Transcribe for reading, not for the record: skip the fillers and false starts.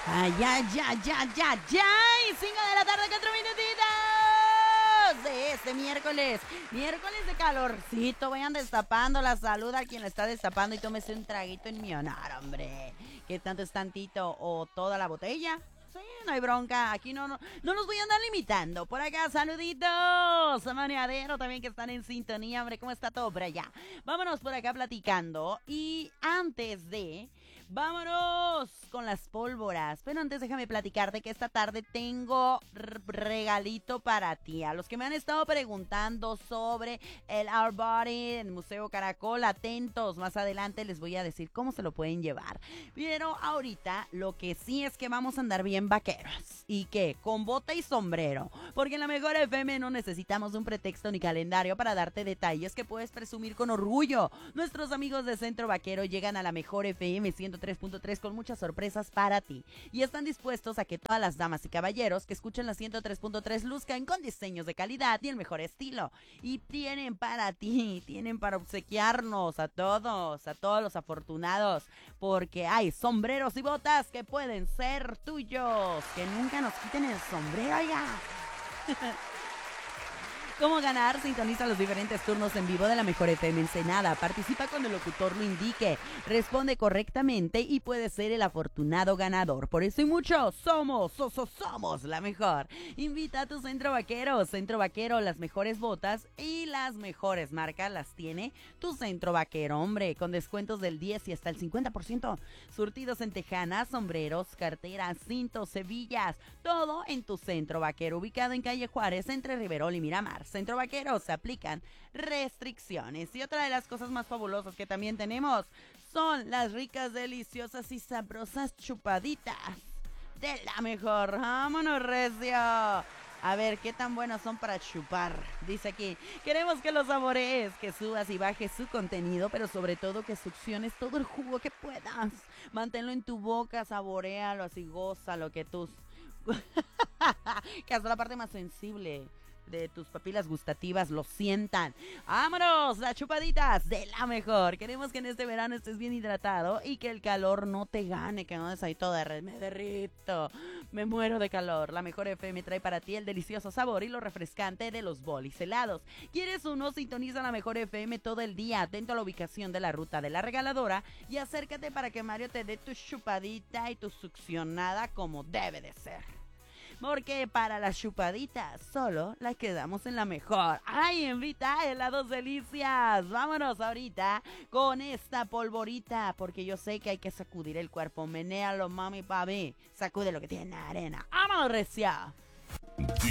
Ay, ya. Y 5 de la tarde, 4 minutitos de este miércoles. Miércoles de calorcito. Vayan destapando la salud a quien la está destapando y tómese un traguito en mi honor, hombre. ¿Qué tanto es tantito o toda la botella? Sí, no hay bronca. Aquí no nos voy a andar limitando. Por acá, saluditos a Maneadero también que están en sintonía. Hombre, ¿cómo está todo por allá? Vámonos por acá platicando. Y antes de... vámonos con las pólvoras. Pero antes déjame platicarte que esta tarde tengo regalito para ti. A los que me han estado preguntando sobre el Our Body en Museo Caracol, atentos. Más adelante les voy a decir cómo se lo pueden llevar. Pero ahorita lo que sí es que vamos a andar bien vaqueros. ¿Y qué? Con bota y sombrero. Porque en la Mejor FM no necesitamos un pretexto ni calendario para darte detalles que puedes presumir con orgullo. Nuestros amigos de Centro Vaquero llegan a la Mejor FM 103.3 con muchas sorpresas para ti. Y están dispuestos a que todas las damas y caballeros que escuchen la 103.3 luzcan con diseños de calidad y el mejor estilo. Y tienen para ti, tienen para obsequiarnos a todos los afortunados. Porque hay sombreros y botas que pueden ser tuyos. Que nunca nos quiten el sombrero ya. ¿Cómo ganar? Sintoniza los diferentes turnos en vivo de la Mejor FM Ensenada. Participa cuando el locutor lo indique. Responde correctamente y puedes ser el afortunado ganador. Por eso y mucho, somos la mejor. Invita a tu Centro Vaquero. Centro Vaquero, las mejores botas y las mejores marcas las tiene tu Centro Vaquero, hombre. Con descuentos del 10 y hasta el 50%. Surtidos en tejanas, sombreros, carteras, cintos, hebillas. Todo en tu Centro Vaquero, ubicado en calle Juárez, entre Riverol y Miramar. Centro Vaquero, se aplican restricciones. Y otra de las cosas más fabulosas que también tenemos son las ricas, deliciosas y sabrosas chupaditas de la mejor. ¡Vámonos, recio! A ver, ¿qué tan buenas son para chupar? Dice aquí, queremos que los saborees, que subas y bajes su contenido, pero sobre todo que succiones todo el jugo que puedas. Manténlo en tu boca, saboréalo, así gózalo, que tus... que hasta la parte más sensible de tus papilas gustativas lo sientan. ¡Vámonos! Las chupaditas de la mejor. Queremos que en este verano estés bien hidratado y que el calor no te gane, que no des ahí toda me derrito, me muero de calor. La Mejor FM trae para ti el delicioso sabor y lo refrescante de los bolis helados. ¿Quieres uno? Sintoniza la Mejor FM todo el día, atento a la ubicación de la ruta de la regaladora y acércate para que Mario te dé tu chupadita y tu succionada como debe de ser. Porque para las chupaditas solo las quedamos en la mejor. ¡Ay, invita helados delicias! Vámonos ahorita con esta polvorita, porque yo sé que hay que sacudir el cuerpo. Menéalo, mami, papi. Sacude lo que tiene arena. ¡Vámonos, recia!